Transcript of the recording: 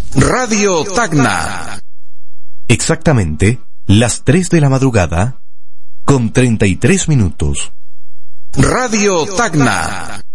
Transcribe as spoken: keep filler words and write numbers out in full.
Radio Tacna. Exactamente las tres de la madrugada con treinta y tres minutos. Radio Tacna.